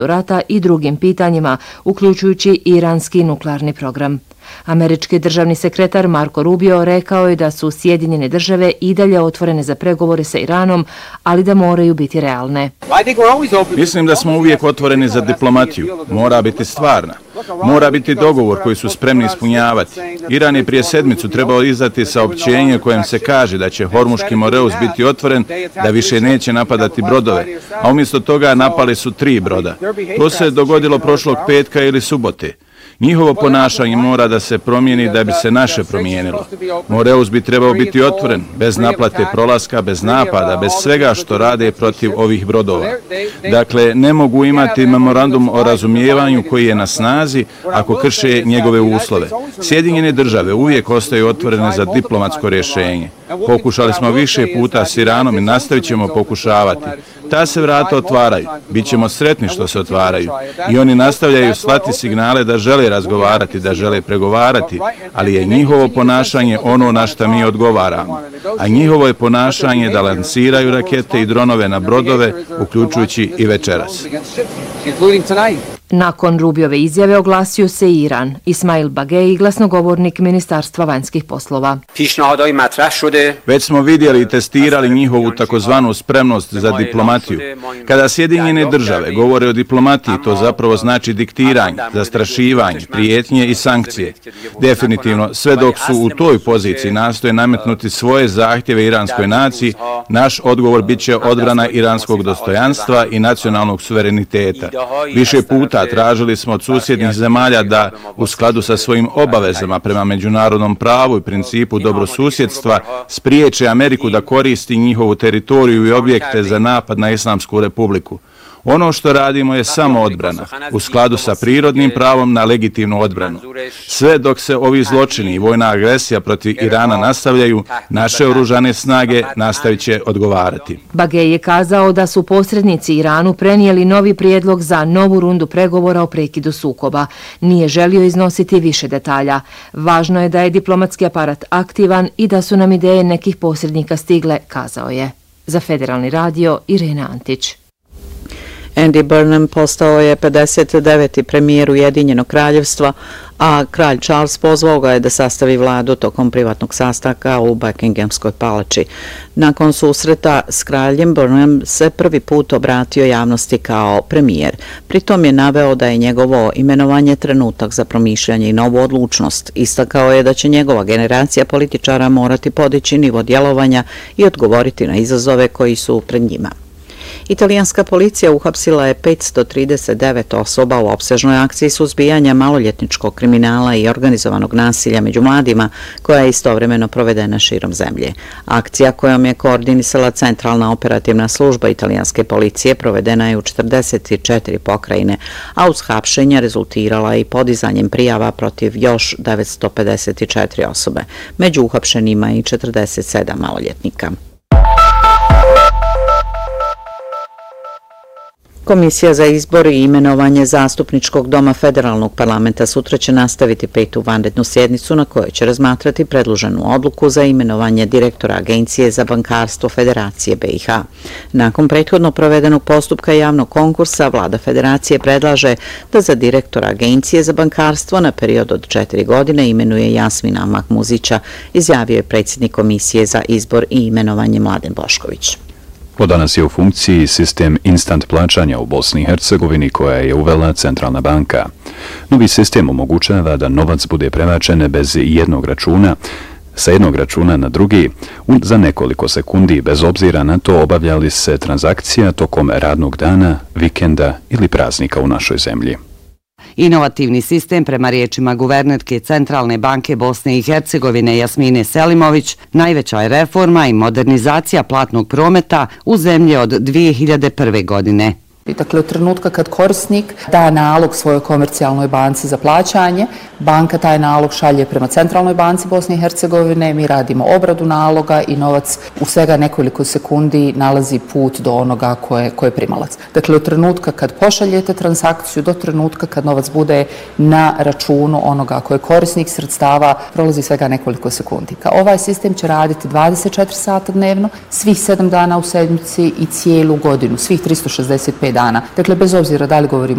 rata i drugim pitanjima, uključujući iranski nuklearni program. Američki državni sekretar Marco Rubio rekao je da su Sjedinjene države i dalje otvorene za pregovore sa Iranom, ali da moraju biti realne. Mislim da smo uvijek otvoreni za diplomatiju. Mora biti stvarna. Mora biti dogovor koji su spremni ispunjavati. Iran je prije sedmicu trebao izdati saopćenje kojem se kaže da će Hormuški Moreus biti otvoren, da više neće napadati brodove, a umjesto toga napali su 3 broda. To se dogodilo prošlog petka ili subote. Njihovo ponašanje mora da se promijeni da bi se naše promijenilo. Moreus bi trebao biti otvoren, bez naplate prolaska, bez napada, bez svega što rade protiv ovih brodova. Dakle, ne mogu imati memorandum o razumijevanju koji je na snazi ako krše njegove uslove. Sjedinjene države uvijek ostaju otvorene za diplomatsko rješenje. Pokušali smo više puta s Iranom i nastavit ćemo pokušavati. Ta se vrata otvaraju. Bićemo sretni što se otvaraju. I oni nastavljaju slati signale da žele razgovarati, da žele pregovarati, ali je njihovo ponašanje ono na što mi odgovaramo. A njihovo je ponašanje da lansiraju rakete i dronove na brodove, uključujući i večeras. Nakon Rubiove izjave oglasio se i Iran. Ismail Bagei, glasnogovornik Ministarstva vanjskih poslova. Već smo vidjeli i testirali njihovu takozvanu spremnost za diplomatiju. Kada Sjedinjene države govore o diplomatiji, to zapravo znači diktiranje, zastrašivanje, prijetnje i sankcije. Definitivno, sve dok su u toj poziciji nastoje nametnuti svoje zahtjeve iranskoj naciji, naš odgovor bit će odbrana iranskog dostojanstva i nacionalnog suvereniteta. Više puta tražili smo od susjednih zemalja da, u skladu sa svojim obavezama prema međunarodnom pravu i principu dobrosusjedstva, spriječe Ameriku da koristi njihovu teritoriju i objekte za napad na Islamsku republiku. Ono što radimo je samo odbrana, u skladu sa prirodnim pravom na legitimnu odbranu. Sve dok se ovi zločini i vojna agresija protiv Irana nastavljaju, naše oružane snage nastavit će odgovarati. Bagei je kazao da su posrednici Iranu prenijeli novi prijedlog za novu rundu pregovora o prekidu sukoba. Nije želio iznositi više detalja. Važno je da je diplomatski aparat aktivan i da su nam ideje nekih posrednika stigle, kazao je. Za Federalni radio, Irena Antić. Andy Burnham postao je 59. premijer Ujedinjenog kraljevstva, a kralj Charles pozvao ga je da sastavi vladu tokom privatnog sastanka u Buckinghamskoj palači. Nakon susreta s kraljem, Burnham se prvi put obratio javnosti kao premijer. Pritom je naveo da je njegovo imenovanje trenutak za promišljanje i novu odlučnost. Istakao je da će njegova generacija političara morati podići nivo djelovanja i odgovoriti na izazove koji su pred njima. Italijanska policija uhapsila je 539 osoba u opsežnoj akciji suzbijanja maloljetničkog kriminala i organizovanog nasilja među mladima, koja je istovremeno provedena širom zemlje. Akcija kojom je koordinisala Centralna operativna služba italijanske policije provedena je u 44 pokrajine, a uz hapšenja rezultirala i podizanjem prijava protiv još 954 osobe. Među uhapšenima i 47 maloljetnika. Komisija za izbor i imenovanje zastupničkog doma Federalnog parlamenta sutra će nastaviti 5. vanrednu sjednicu na kojoj će razmatrati predloženu odluku za imenovanje direktora Agencije za bankarstvo Federacije BiH. Nakon prethodno provedenog postupka javnog konkursa, vlada Federacije predlaže da za direktora Agencije za bankarstvo na period od 4 godine imenuje Jasmina Mahmuzića, izjavio je predsjednik Komisije za izbor i imenovanje Mladen Bošković. Od danas je u funkciji sistem instant plaćanja u Bosni i Hercegovini koja je uvela Centralna banka. Novi sistem omogućava da novac bude prebačen bez jednog računa, sa jednog računa na drugi, za nekoliko sekundi, bez obzira na to obavlja li se transakcija tokom radnog dana, vikenda ili praznika u našoj zemlji. Inovativni sistem, prema riječima guvernerke Centralne banke Bosne i Hercegovine Jasmine Selimović, najveća je reforma i modernizacija platnog prometa u zemlji od 2001. godine. Dakle, od trenutka kad korisnik da nalog svojoj komercijalnoj banci za plaćanje, banka taj nalog šalje prema Centralnoj banci Bosne i Hercegovine, mi radimo obradu naloga i novac u svega nekoliko sekundi nalazi put do onoga ko je primalac. Dakle, od trenutka kad pošaljete transakciju do trenutka kad novac bude na računu onoga ko je korisnik sredstava, prolazi svega nekoliko sekundi. Ovaj sistem će raditi 24 sata dnevno, svih 7 dana u sedmici i cijelu godinu, svih 365 dana. Dakle, bez obzira da li govorimo